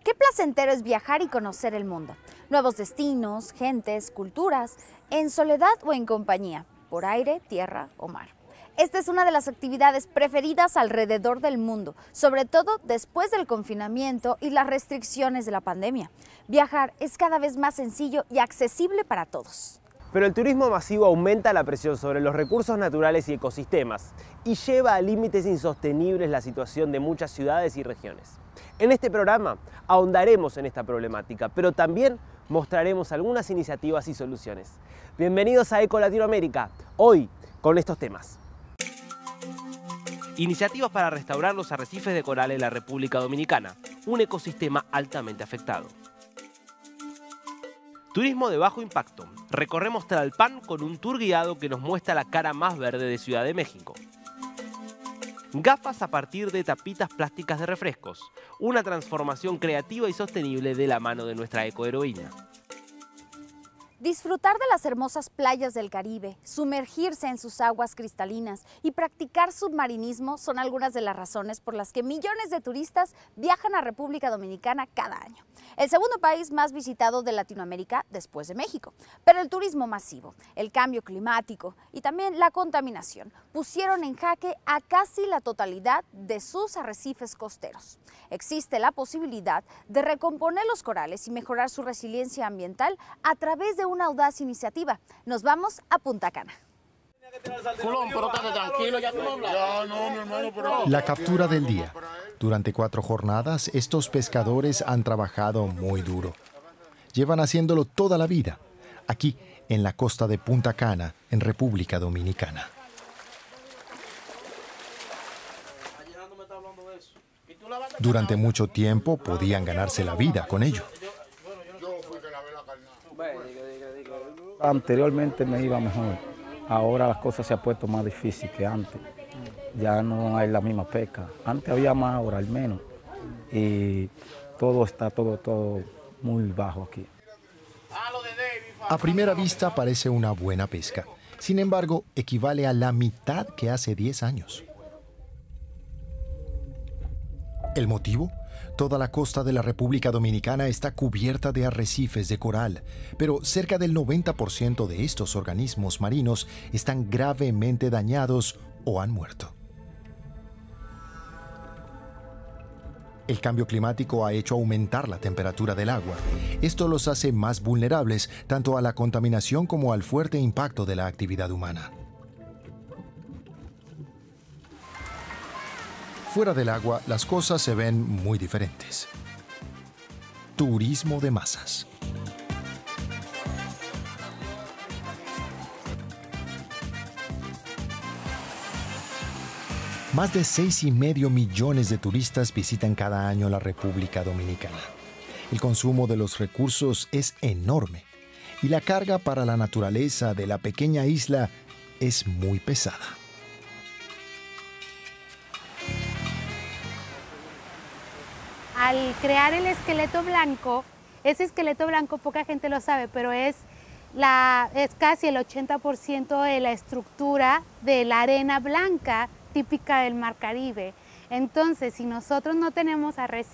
Qué placentero es viajar y conocer el mundo. Nuevos destinos, gentes, culturas, en soledad o en compañía, por aire, tierra o mar. Esta es una de las actividades preferidas alrededor del mundo, sobre todo después del confinamiento y las restricciones de la pandemia. Viajar es cada vez más sencillo y accesible para todos. Pero el turismo masivo aumenta la presión sobre los recursos naturales y ecosistemas y lleva a límites insostenibles la situación de muchas ciudades y regiones. En este programa ahondaremos en esta problemática, pero también mostraremos algunas iniciativas y soluciones. Bienvenidos a Eco Latinoamérica, hoy con estos temas. Iniciativas para restaurar los arrecifes de coral en la República Dominicana, un ecosistema altamente afectado. Turismo de bajo impacto. Recorremos Tlalpan con un tour guiado que nos muestra la cara más verde de Ciudad de México. Gafas a partir de tapitas plásticas de refrescos. Una transformación creativa y sostenible de la mano de nuestra ecoheroína. Disfrutar de las hermosas playas del Caribe, sumergirse en sus aguas cristalinas y practicar submarinismo son algunas de las razones por las que millones de turistas viajan a República Dominicana cada año. El segundo país más visitado de Latinoamérica después de México. Pero el turismo masivo, el cambio climático y también la contaminación pusieron en jaque a casi la totalidad de sus arrecifes costeros. Existe la posibilidad de recomponer los corales y mejorar su resiliencia ambiental a través de una audaz iniciativa. Nos vamos a Punta Cana. La captura del día. Durante 4 jornadas, estos pescadores han trabajado muy duro. Llevan haciéndolo toda la vida, aquí en la costa de Punta Cana, en República Dominicana. Durante mucho tiempo podían ganarse la vida con ello. Anteriormente me iba mejor, ahora las cosas se han puesto más difíciles que antes. Ya no hay la misma pesca. Antes había más, ahora al menos. Y todo está todo muy bajo aquí. A primera vista parece una buena pesca. Sin embargo, equivale a la mitad que hace 10 años. ¿El motivo? Toda la costa de la República Dominicana está cubierta de arrecifes de coral, pero cerca del 90% de estos organismos marinos están gravemente dañados o han muerto. El cambio climático ha hecho aumentar la temperatura del agua. Esto los hace más vulnerables tanto a la contaminación como al fuerte impacto de la actividad humana. Fuera del agua, las cosas se ven muy diferentes. Turismo de masas. Más de 6,5 millones de turistas visitan cada año la República Dominicana. El consumo de los recursos es enorme y la carga para la naturaleza de la pequeña isla es muy pesada. Al crear el esqueleto blanco, ese esqueleto blanco poca gente lo sabe, pero es casi el 80% de la estructura de la arena blanca típica del Mar Caribe. Entonces, si nosotros no tenemos arrecifes,